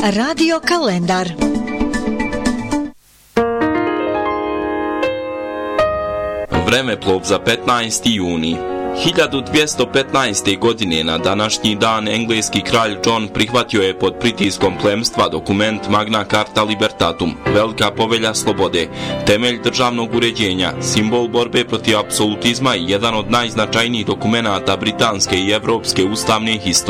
Radio kalendar. Vremeplov za 15. juni. 1215. godine na današnji dan engleski kralj John prihvatio je pod pritiskom plemstva dokument Magna Carta Libertatum, Velika povelja slobode, temelj državnog uređenja, simbol borbe protiv apsolutizma i jedan od najznačajnijih dokumenata britanske i evropske ustavne historije.